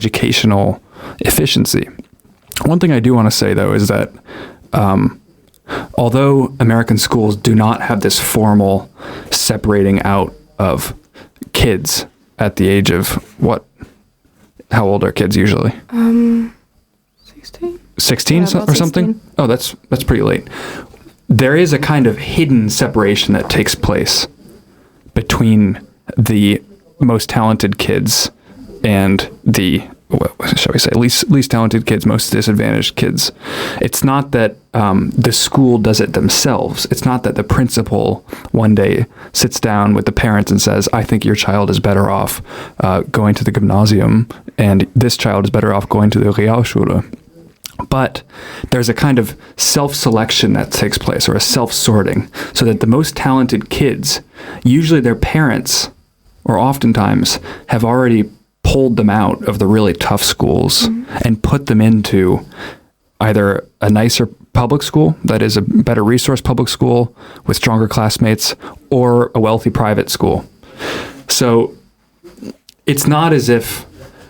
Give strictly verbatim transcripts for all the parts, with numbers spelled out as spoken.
educational efficiency. One thing I do want to say, though, is that um, although American schools do not have this formal separating out of kids at the age of what? How old are kids usually? Um, sixteen. Sixteen Yeah, or something? sixteen. Oh, that's that's pretty late. There is a kind of hidden separation that takes place between the most talented kids and the, what shall we say, least least talented kids, most disadvantaged kids. It's not that um, the school does it themselves. It's not that the principal one day sits down with the parents and says, I think your child is better off uh, going to the gymnasium and this child is better off going to the Realschule. But there's a kind of self-selection that takes place, or a self-sorting, so that the most talented kids, usually their parents, or oftentimes, have already pulled them out of the really tough schools mm-hmm. and put them into either a nicer public school, that is a better resource public school with stronger classmates, or a wealthy private school. So it's not as if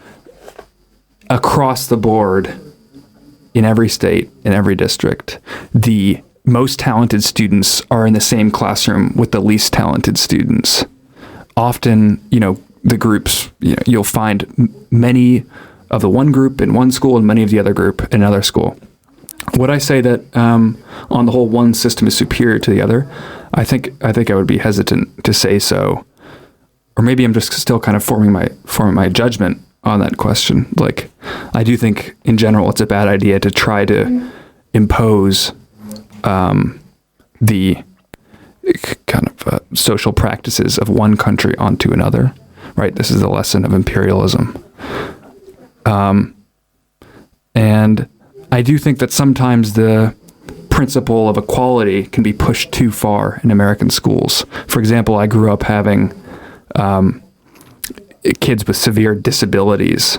across the board, in every state, in every district, the most talented students are in the same classroom with the least talented students. Often, you know, the groups, you know, you'll find m- many of the one group in one school and many of the other group in another school. Would I say that, um, on the whole, one system is superior to the other? I think I think I would be hesitant to say so, or maybe I'm just still kind of forming my forming my judgment on that question. Like, I do think in general it's a bad idea to try to mm. impose um, the kind of uh, social practices of one country onto another, right? This is the lesson of imperialism. Um, and I do think that sometimes the principle of equality can be pushed too far in American schools. For example, I grew up having um, kids with severe disabilities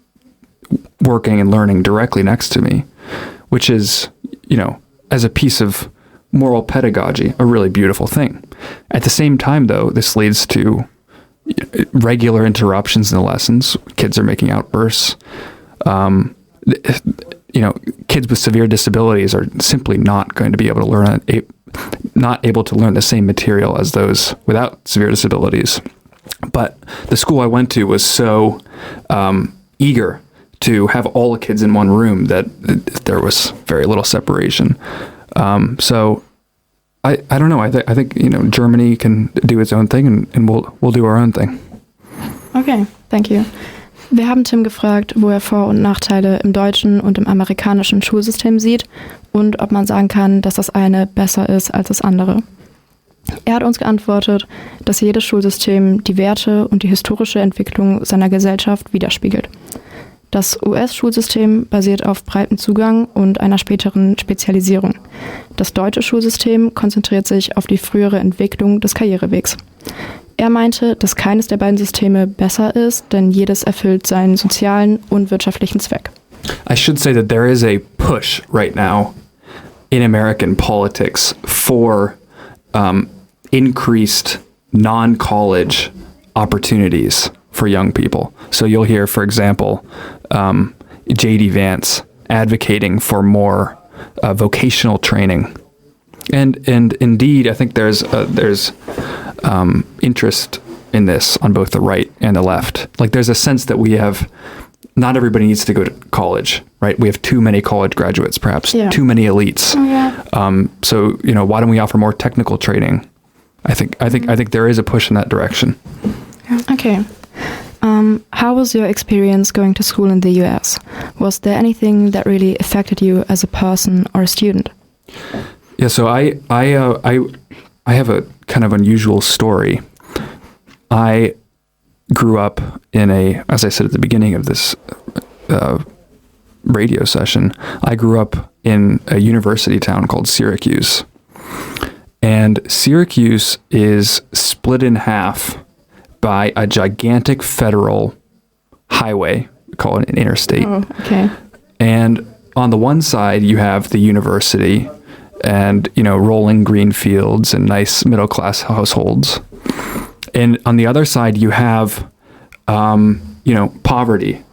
working and learning directly next to me, which is, you know, as a piece of moral pedagogy, a really beautiful thing. At the same time, though, this leads to regular interruptions in the lessons. Kids are making outbursts. Um, you know, kids with severe disabilities are simply not going to be able to learn, not able to learn the same material as those without severe disabilities. But the school I went to was so um, eager to have all the kids in one room that there was very little separation. Um, so I, I don't know. I, th- I think, you know, Germany can do its own thing and, and we'll, we'll do our own thing. Okay, thank you. Wir haben Tim gefragt, wo er Vor- und Nachteile im deutschen und im amerikanischen Schulsystem sieht und ob man sagen kann, dass das eine besser ist als das andere. Er hat uns geantwortet, dass jedes Schulsystem die Werte und die historische Entwicklung seiner Gesellschaft widerspiegelt. Das U S-Schulsystem basiert auf breitem Zugang und einer späteren Spezialisierung. Das deutsche Schulsystem konzentriert sich auf die frühere Entwicklung des Karrierewegs. Er meinte, dass keines der beiden Systeme besser ist, denn jedes erfüllt seinen sozialen und wirtschaftlichen Zweck. I should say that there is a push right now in American politics for um, increased non-college opportunities for young people. So you'll hear, for example, um, J D Vance advocating for more uh, vocational training. And and indeed, I think there's uh, there's um, interest in this on both the right and the left. Like, there's a sense that we have, not everybody needs to go to college, right? We have too many college graduates, perhaps, yeah. too many elites. Oh, yeah. Um, so, you know, why don't we offer more technical training? I think I think I think there is a push in that direction. Okay. Um, how was your experience going to school in the U S? Was there anything that really affected you as a person or a student? Yeah, so I I uh, I I have a kind of unusual story. I grew up in a, as I said at the beginning of this uh, radio session, I grew up in a university town called Syracuse. And Syracuse is split in half by a gigantic federal highway, we call it an interstate. Oh, okay. And on the one side, you have the university and, you know, rolling green fields and nice middle-class households. And on the other side, you have, um, you know, poverty